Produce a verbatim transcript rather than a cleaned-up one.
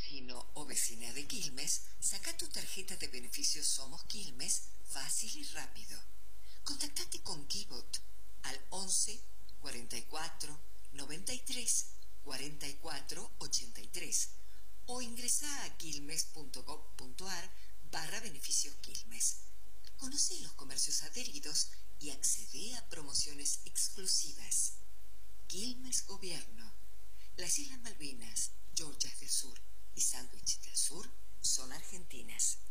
vecino o vecina de Quilmes, saca tu tarjeta de beneficios Somos Quilmes fácil y rápido. Contactate con Kibot al once, cuarenta y cuatro, noventa y tres, cuarenta y cuatro, ochenta y tres o ingresa a quilmes.gov.ar barra beneficios Quilmes. Conoce los comercios adheridos y accede a promociones exclusivas. Quilmes Gobierno. Las Islas Malvinas, Georgias del Sur y Sandwich del Sur son argentinas.